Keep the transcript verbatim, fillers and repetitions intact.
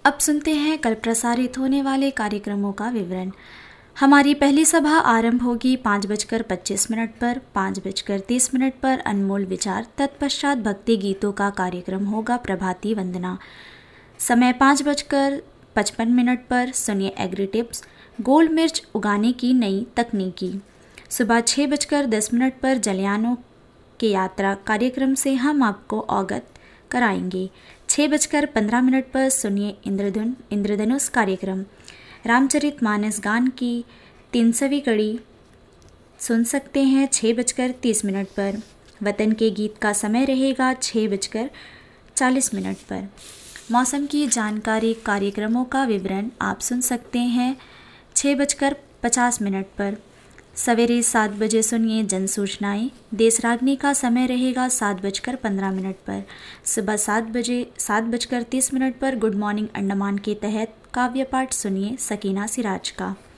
अब सुनते हैं कल प्रसारित होने वाले कार्यक्रमों का विवरण। हमारी पहली सभा आरंभ होगी पाँच बजकर पच्चीस मिनट पर, पाँच बजकर तीस मिनट पर अनमोल विचार, तत्पश्चात भक्ति गीतों का कार्यक्रम होगा प्रभाती वंदना। समय पाँच बजकर पचपन मिनट पर सुनिए एग्री टिप्स, गोल मिर्च उगाने की नई तकनीकी। सुबह छः बजकर दस मिनट पर जलयानों के यात्रा कार्यक्रम से हम आपको अवगत कराएंगे। छः बजकर पंद्रह मिनट पर सुनिए इंद्रधुन इंद्रधनुष कार्यक्रम। रामचरितमानस गान की तीनसवीं कड़ी सुन सकते हैं छः बजकर तीस मिनट पर। वतन के गीत का समय रहेगा छः बजकर चालीस मिनट पर। मौसम की जानकारी कार्यक्रमों का विवरण आप सुन सकते हैं छः बजकर पचास मिनट पर। सवेरे सात बजे सुनिए जन सूचनाएँ। देशरागनी का समय रहेगा सात बजकर पंद्रह मिनट पर। सुबह सात बजे सात बजकर तीस मिनट पर गुड मॉर्निंग अंडमान के तहत काव्य पाठ सुनिए सकीना सिराज का।